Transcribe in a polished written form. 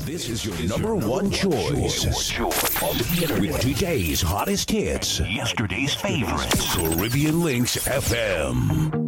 This is your number one choice with today's hottest hits, yesterday's favorites. Caribbean Links FM.